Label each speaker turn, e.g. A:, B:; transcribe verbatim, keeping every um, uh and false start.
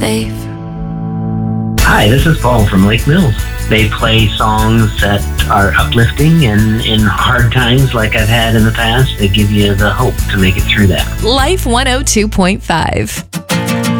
A: Dave.
B: Hi, this is Paul from Lake Mills. They play songs that are uplifting, and in hard times like I've had in the past, they give you the hope to make it through that.
A: Life one oh two point five.